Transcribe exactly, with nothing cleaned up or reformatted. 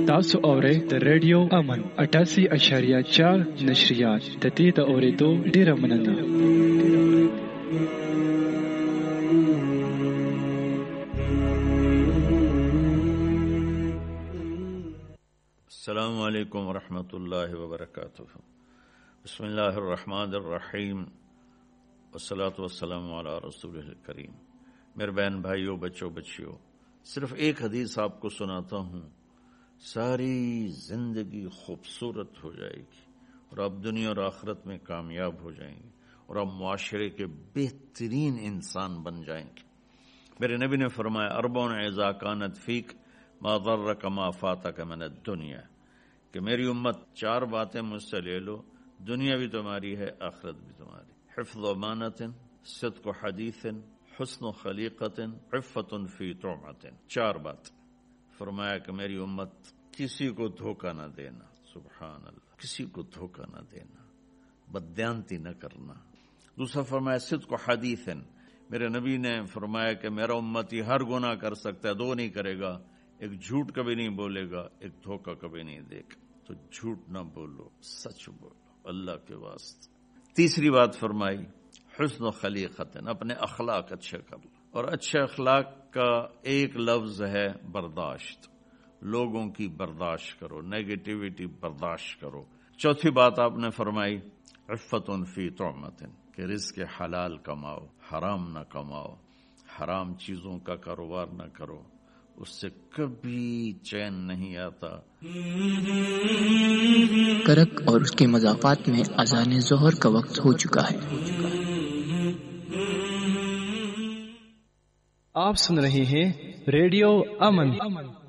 تاسو اورئ د ریډیو امن اٹاسی اشاریه چار نشریات د دې د اورېدو ډیره مننه. السلام علیکم ورحمۃ اللہ وبرکاتہ. بسم اللہ الرحمن الرحیم والصلاة والسلام علی رسول الکریم. میرے بہن بھائیوں، بچوں بچیوں، صرف ایک حدیث آپ کو سناتا ہوں، ساری زندگی خوبصورت ہو جائے گی اور آپ دنیا اور آخرت میں کامیاب ہو جائیں گے اور آپ معاشرے کے بہترین انسان بن جائیں گے. میرے نبی نے فرمایا اربع اذا کانت فیک ما ضرک ما فاتک من الدنیا، کہ میری امت چار باتیں مجھ سے لے لو، دنیا بھی تمہاری ہے، آخرت بھی تمہاری. حفظ امانت، صدق حدیث، حسن خلیقت، عفت فی طعمت. چار بات. فرمایا کہ میری امت کسی کو دھوکہ نہ دینا، سبحان اللہ، کسی کو دھوکہ نہ دینا، بددیانتی نہ کرنا. دوسرا فرمایا صدق حدیث، میرے نبی نے فرمایا کہ میرا امتی ہر گناہ کر سکتا ہے، دو نہیں کرے گا، ایک جھوٹ کبھی نہیں بولے گا، ایک دھوکہ کبھی نہیں دے گا. تو جھوٹ نہ بولو، سچ بولو اللہ کے واسطے. تیسری بات فرمائی حسن خلیقت، اپنے اخلاق اچھے کر لو، اور اچھے اخلاق کا ایک لفظ ہے برداشت. لوگوں کی برداشت کرو، نیگیٹیوٹی برداشت کرو. چوتھی بات آپ نے فرمائی عفت فی طعمت، کہ رزق حلال کماؤ، حرام نہ کماؤ، حرام چیزوں کا کاروبار نہ کرو، اس سے کبھی چین نہیں آتا. کرک اور اس کے مضافات میں اذان ظہر کا وقت ہو چکا ہے. آپ سن رہے ہیں ریڈیو امن